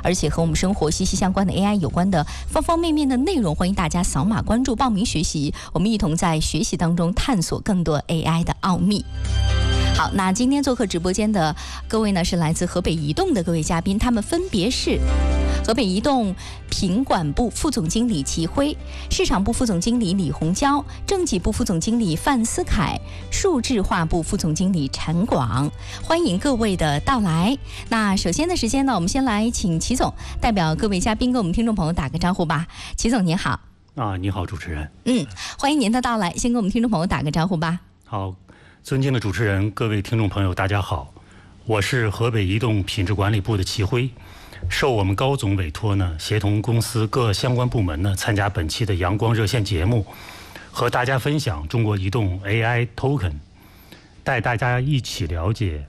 而且和我们生活息息相关的 AI 有关的方方面面的内容，欢迎大家扫码关注报名学习，我们一同在学习当中探索更多 AI 的奥秘。好，那今天做客直播间的各位呢，是来自河北移动的各位嘉宾，他们分别是河北移动品管部副总经理齐辉、市场部副总经理李红娇、政企部副总经理范思凯、数字化部副总经理陈广，欢迎各位的到来。那首先的时间呢，我们先来请齐总代表各位嘉宾跟我们听众朋友打个招呼吧。齐总您好。 你好，主持人。 欢迎您的到来，先跟我们听众朋友打个招呼吧。 好，尊敬的主持人，各位听众朋友，大家好，我是河北移动品质管理部的齐辉，受我们高总委托呢，协同公司各相关部门呢，参加本期的阳光热线节目，和大家分享中国移动 AI Token， 带大家一起了解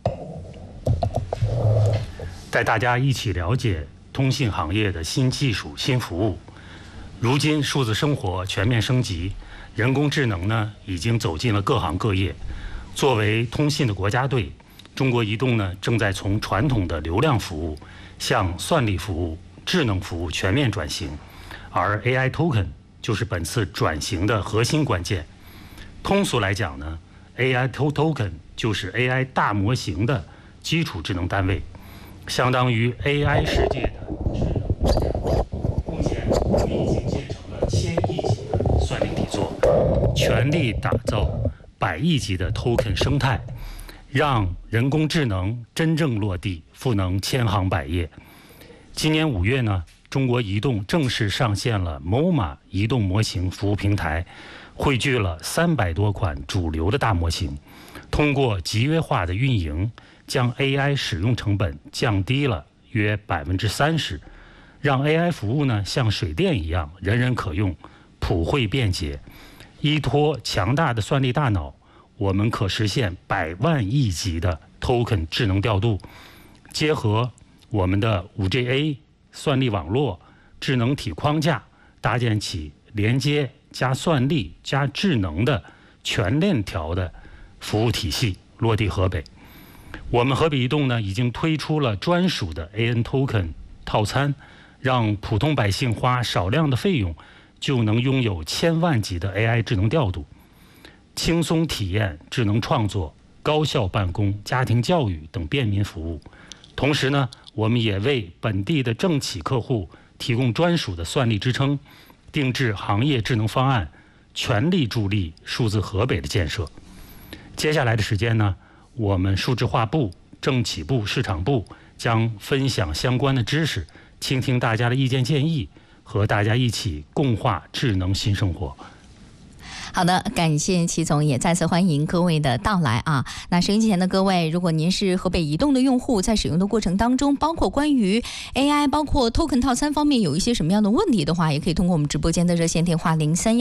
通信行业的新技术、新服务。如今数字生活全面升级，人工智能呢已经走进了各行各业。作为通信的国家队，中国移动呢正在从传统的流量服务向算力服务、智能服务全面转型，而 AI Token 就是本次转型的核心关键。通俗来讲呢 ，AI Token 就是 AI 大模型的基础智能单位，相当于 AI 世界的智能。目前我们已经建成了1000亿级的算力底座，全力打造100亿级的 token 生态，让人工智能真正落地，赋能千行百业。今年5月呢，中国移动正式上线了 MoMA 移动模型服务平台，汇聚了300多款主流的大模型，通过集约化的运营，将 AI 使用成本降低了约30%，让 AI 服务呢像水电一样人人可用，普惠便捷。依托强大的算力大脑，我们可实现100万亿级的 token 智能调度，结合我们的 5GA 算力网络、智能体框架，搭建起连接加算力加智能的全链条的服务体系，落地河北。我们河北移动呢，已经推出了专属的 AN token 套餐，让普通百姓花少量的费用就能拥有1000万级的 AI 智能调度，轻松体验智能创作、高效办公、家庭教育等便民服务。同时呢，我们也为本地的政企客户提供专属的算力支撑，定制行业智能方案，全力助力数字河北的建设。接下来的时间呢，我们数字化部、政企部、市场部将分享相关的知识，倾听大家的意见建议，和大家一起共话智能新生活。 好的，感谢齐总，也再次欢迎各位的到来啊。那收音机前的各位，如果您是河北移动的用户，在使用的过程当中，包括关于 AI 包括 token 套餐方面有一些什么样的问题的话，也可以通过我们直播间的热线电话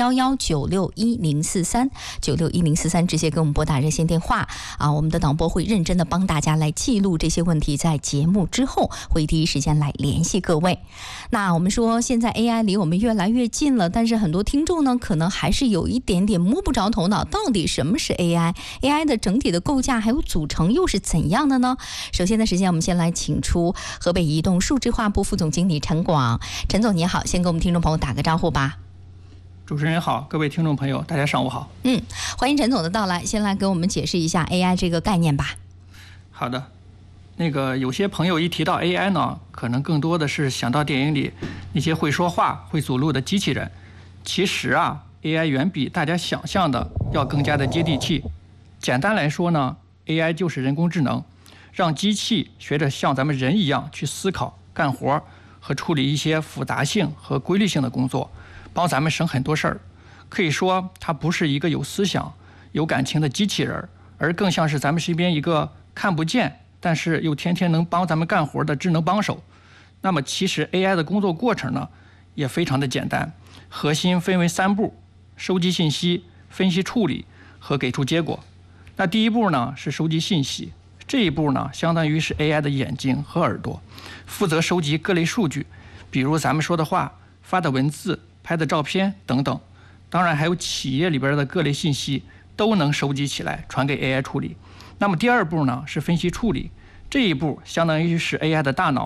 0311961043直接给我们拨打热线电话啊，我们的导播会认真的帮大家来记录这些问题，在节目之后会第一时间来联系各位。那我们说现在 AI 离我们越来越近了，但是很多听众呢可能还是有一点摸不着头脑，到底什么是 AI 的整体的构架还有组成又是怎样的呢？首先的时间我们先来请出河北移动数字化部副总经理陈广。陈总你好，先跟我们听众朋友打个招呼吧。 主持人好，各位听众朋友大家上午好。 欢迎陈总的到来，先来给我们解释一下 AI 这个概念吧。 好的，有些朋友一提到 AI 呢，可能更多的是想到电影里那些会说话会走路的机器人。其实AI 远比大家想象的要更加的接地气。简单来说呢， AI 就是人工智能，让机器学着像咱们人一样去思考、干活和处理一些复杂性和规律性的工作，帮咱们省很多事儿。可以说它不是一个有思想、有感情的机器人，而更像是咱们身边一个看不见但是又天天能帮咱们干活的智能帮手。那么其实 AI 的工作过程呢也非常的简单，核心分为3步：收集信息、分析处理和给出结果。那第一步呢是收集信息，这一步呢相当于是 AI 的眼睛和耳朵，负责收集各类数据，比如咱们说的话、发的文字、拍的照片等等。当然还有企业里边的各类信息都能收集起来传给 AI 处理。那么第二步呢是分析处理，这一步相当于是 AI 的大脑，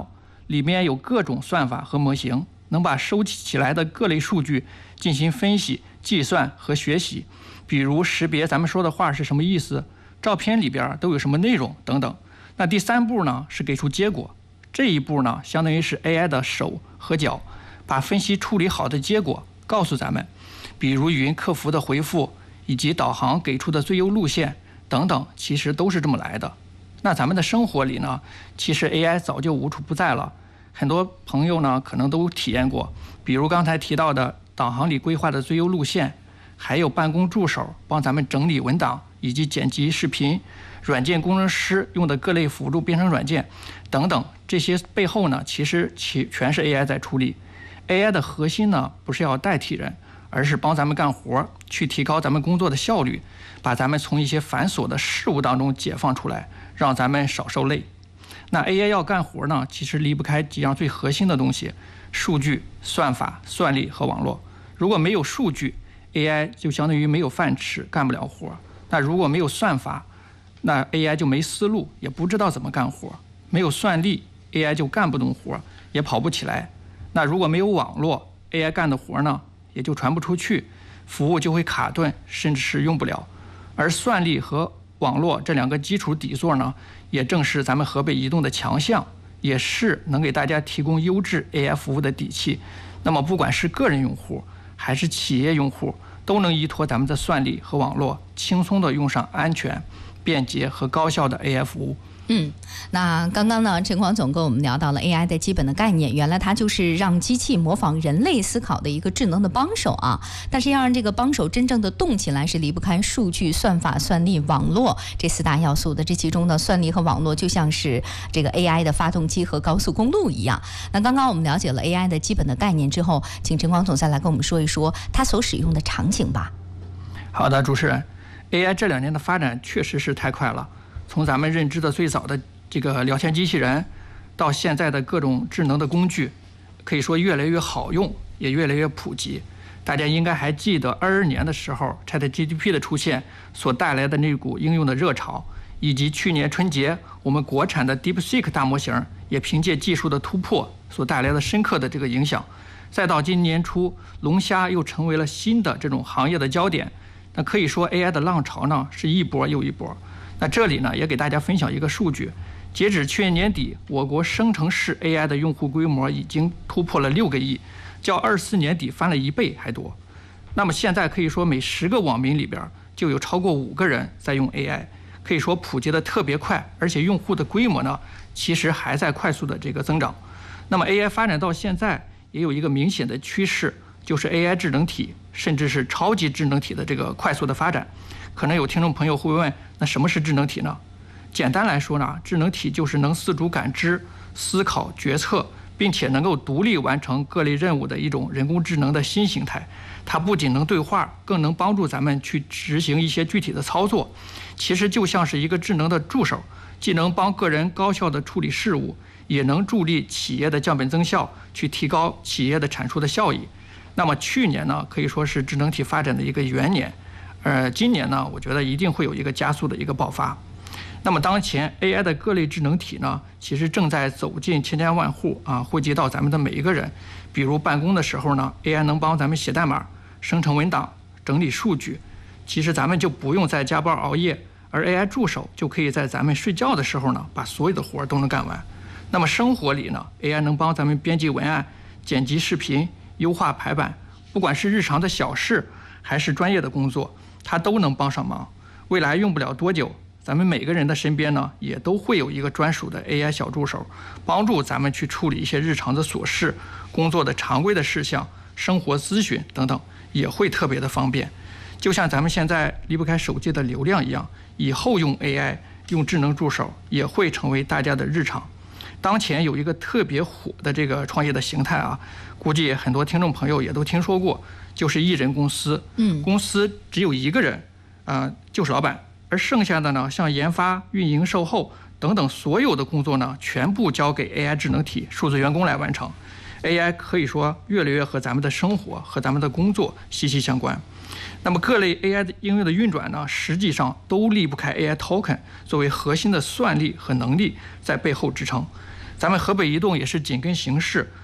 里面有各种算法和模型，能把收集起来的各类数据进行分析、计算和学习，比如识别咱们说的话是什么意思，照片里边都有什么内容等等。那第3步呢是给出结果，这一步呢相当于是 AI 的手和脚，把分析处理好的结果告诉咱们，比如语音客服的回复以及导航给出的最优路线等等，其实都是这么来的。那咱们的生活里呢，其实 AI 早就无处不在了，很多朋友呢可能都体验过，比如刚才提到的导航里规划的最优路线，还有办公助手帮咱们整理文档以及剪辑视频，软件工程师用的各类辅助编程软件等等，这些背后呢其实全是 AI 在处理。 AI 的核心呢不是要代替人，而是帮咱们干活，去提高咱们工作的效率，把咱们从一些繁琐的事物当中解放出来，让咱们少受累。那 AI 要干活呢，其实离不开几样最核心的东西：数据、算法、算力和网络。如果没有数据， AI 就相当于没有饭吃，干不了活。那如果没有算法，那 AI 就没思路，也不知道怎么干活。没有算力， AI 就干不动活，也跑不起来。那如果没有网络， AI 干的活呢也就传不出去，服务就会卡顿，甚至是用不了。而算力和网络这2个基础底座呢，也正是咱们河北移动的强项，也是能给大家提供优质 AI 服务的底气。那么不管是个人用户还是企业用户，都能依托咱们的算力和网络，轻松的用上安全、便捷和高效的 AI 服务。 那刚刚呢，陈广总跟我们聊到了 AI 的基本的概念，原来它就是让机器模仿人类思考的一个智能的帮手啊。但是要让这个帮手真正的动起来，是离不开数据、算法、算力、网络这4大要素的。这其中呢，算力和网络就像是这个 AI 的发动机和高速公路一样。那刚刚我们了解了 AI 的基本的概念之后，请陈广总再来跟我们说一说它所使用的场景吧。 好的，主持人， AI 这2年的发展确实是太快了。从咱们认知的最早的这个聊天机器人，到现在的各种智能的工具，可以说越来越好用，也越来越普及。大家应该还记得22年的时候 ChatGPT 的出现所带来的那股应用的热潮，以及去年春节我们国产的 DeepSeek 大模型也凭借技术的突破所带来的深刻的这个影响。再到今年初，龙虾又成为了新的这种行业的焦点。那可以说 AI 的浪潮呢是一波又一波。那这里呢也给大家分享一个数据，截止去年年底，我国生成式 AI 的用户规模已经突破了6个亿，较24年底翻了1倍还多。那么现在可以说每10个网民里边就有超过5个人在用 AI， 可以说普及的特别快，而且用户的规模呢其实还在快速的这个增长。那么 AI 发展到现在也有一个明显的趋势，就是 AI 智能体甚至是超级智能体的这个快速的发展。可能有听众朋友会问，那什么是智能体呢？简单来说呢，智能体就是能自主感知、思考、决策，并且能够独立完成各类任务的一种人工智能的新形态。它不仅能对话，更能帮助咱们去执行一些具体的操作。其实就像是一个智能的助手，既能帮个人高效的处理事务，也能助力企业的降本增效，去提高企业的产出的效益。那么去年呢，可以说是智能体发展的一个元年。今年呢，我觉得一定会有一个加速的一个爆发。那么当前 AI 的各类智能体呢，其实正在走进千家万户啊，汇集到咱们的每一个人。比如办公的时候呢 ，AI 能帮咱们写代码、生成文档、整理数据，其实咱们就不用再加班熬夜，而 AI 助手就可以在咱们睡觉的时候呢，把所有的活都能干完。那么生活里呢 ，AI 能帮咱们编辑文案、剪辑视频、优化排版，不管是日常的小事还是专业的工作，它都能帮上忙。未来用不了多久，咱们每个人的身边呢，也都会有一个专属的 AI 小助手，帮助咱们去处理一些日常的琐事、工作的常规的事项、生活咨询等等，也会特别的方便。就像咱们现在离不开手机的流量一样，以后用 AI、用智能助手也会成为大家的日常。当前有一个特别火的这个创业的形态啊，估计很多听众朋友也都听说过，就是一人公司。公司只有一个人，就是老板，而剩下的呢，像研发、运营、售后等等所有的工作呢，全部交给 AI 智能体、数字员工来完成。AI 可以说越来越和咱们的生活和咱们的工作息息相关。那么各类 AI 的应用的运转呢，实际上都离不开 AI token 作为核心的算力和能力在背后支撑。 咱们河北移动也是紧跟形势，